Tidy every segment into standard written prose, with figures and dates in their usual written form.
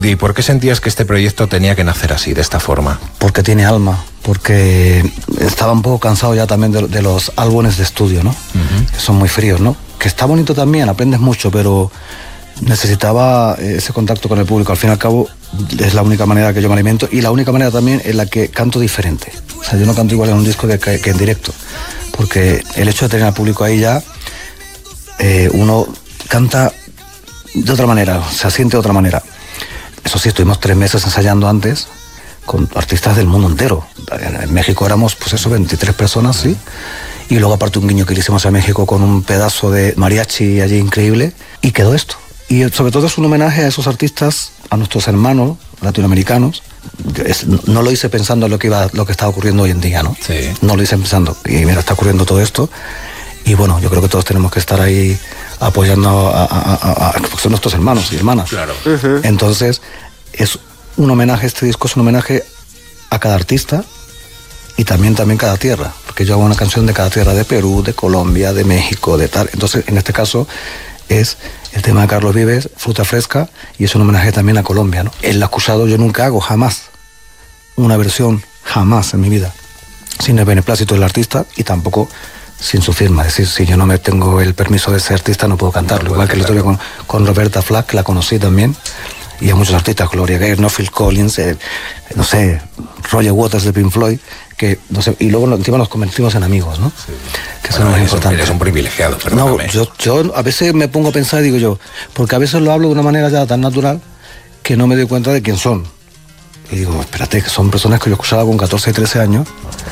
¿Y por qué sentías que este proyecto tenía que nacer así, de esta forma? Porque tiene alma, porque estaba un poco cansado ya también de los álbumes de estudio, ¿no? Que son muy fríos, ¿no? Que está bonito también, aprendes mucho, pero necesitaba ese contacto con el público. Al fin y al cabo, es la única manera que yo me alimento y la única manera también en la que canto diferente. O sea, yo no canto igual en un disco que en directo, porque el hecho de tener al público ahí ya, uno canta de otra manera, se siente de otra manera. Eso sí, estuvimos 3 meses ensayando antes con artistas del mundo entero. En México éramos, pues eso, 23 personas, sí. Y luego aparte un guiño que le hicimos a México con un pedazo de mariachi allí increíble. Y quedó esto. Y sobre todo es un homenaje a esos artistas, a nuestros hermanos latinoamericanos. No lo hice pensando en lo que estaba ocurriendo hoy en día, ¿no? Sí. No lo hice pensando. Y mira, está ocurriendo todo esto. Y bueno, yo creo que todos tenemos que estar ahí apoyando porque son nuestros hermanos y hermanas. Claro. Entonces, es un homenaje, este disco es un homenaje a cada artista y también cada tierra, porque yo hago una canción de cada tierra, de Perú, de Colombia, de México, de tal. Entonces, en este caso, es el tema de Carlos Vives, Fruta Fresca, y es un homenaje también a Colombia, ¿no? El acusado yo nunca hago, jamás, una versión, jamás en mi vida, sin el beneplácito del artista y tampoco sin su firma. Es decir, si yo no me tengo el permiso de ser artista no puedo cantarlo. Igual que lo tuve con Roberta Flack, que la conocí también, y a muchos artistas, Gloria Gaynor, no Phil Collins, no sé, Roger Waters de Pink Floyd, que no sé, y luego encima nos convertimos en amigos, ¿no? Sí. Que eso es lo más importante. Eres un privilegiado, perdóname. No, yo a veces me pongo a pensar, digo yo, porque a veces lo hablo de una manera ya tan natural que no me doy cuenta de quién son. Y digo, espérate, que son personas que yo escuchaba con 14 y 13 años.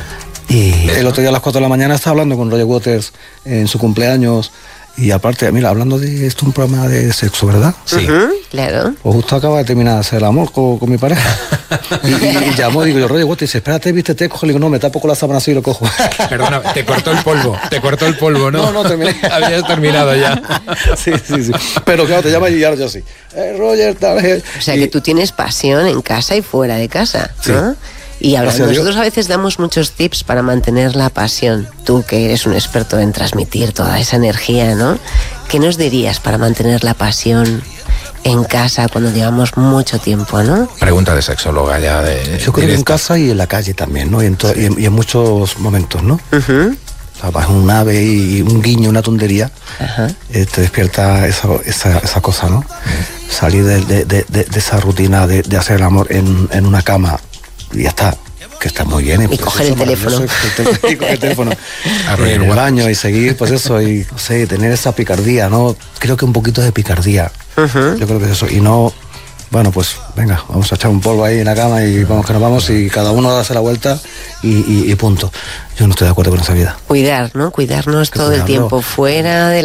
Y el otro día a las 4 de la mañana estaba hablando con Roger Waters en su cumpleaños. Y aparte, mira, hablando de esto, un programa de sexo, ¿verdad? Sí. Claro. Pues justo acaba de terminar de hacer el amor con mi pareja. y llamó, digo yo, Roger Waters, dice, espérate, vístete, coge. Le digo, no, me tapo con la sábana así y lo cojo. Perdona, te cortó el polvo, ¿no? No, terminé. Habías terminado ya. Sí. Pero claro, te llama y ahora yo sí. Roger, tal vez. O sea, que tú tienes pasión en casa y fuera de casa, ¿no? Sí. Y ahora Gracias a nosotros Dios. a veces damos muchos tips para mantener la pasión. Tú, que eres un experto en transmitir toda esa energía, ¿no? ¿Qué nos dirías para mantener la pasión en casa cuando llevamos mucho tiempo, ¿no? Pregunta de sexóloga ya de... Yo creo que en directa. casa y en la calle también, ¿no? Y en muchos momentos, ¿no? O sea, vas en un ave y un guiño, una tontería, te despierta esa cosa, ¿no? Salir de esa rutina de hacer el amor en una cama y ya está, que está muy bien. Y coger el teléfono. Y coger el teléfono Abrir en el el baño y seguir, pues eso, y no sé, tener esa picardía, ¿no? Creo que un poquito de picardía. Yo creo que es eso. Y no, bueno, pues venga, vamos a echar un polvo ahí en la cama y vamos que nos vamos y cada uno darse la vuelta y punto. Yo no estoy de acuerdo con esa vida. Cuidar, ¿no? Cuidarnos todo el cuidarlo. tiempo fuera de